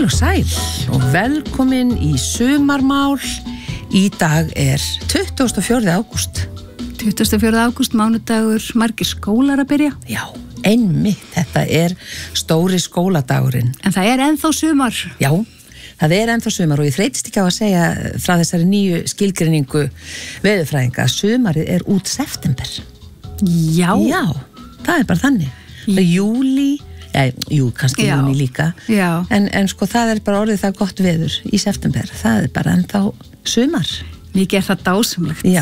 Heil og sæl og velkomin í sumarmál. Í dag 24. ágúst. 24. ágúst, mánudagur, margir skólar að byrja. Já, einmitt, þetta stóri skóladagurinn. En það ennþá sumar. Já, það ennþá sumar og ég þreytist ekki á að segja frá þessari nýju skilgreiningu veðurfræðinga að sumarið út september. Já. Já, það bara þannig. Það júlí, jú, kannski júni líka. Já. En sko það bara orðið það gott veður í september. Það bara ennþá sumar. Mikið það dásamlegt. Já,